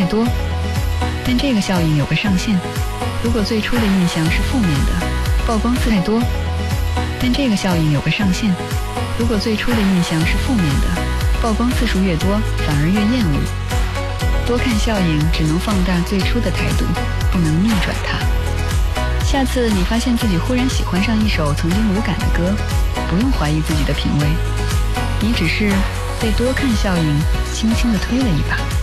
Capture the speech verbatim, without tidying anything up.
太多。但这个效应有个上限，如果最初的印象是负面的，曝光次太多。但这个效应有个上限，如果最初的印象是负面的，曝光次数越多，反而越厌恶。多看效应只能放大最初的态度，不能逆转它。下次你发现自己忽然喜欢上一首曾经无感的歌，不用怀疑自己的品味，你只是被多看效应轻轻地推了一把。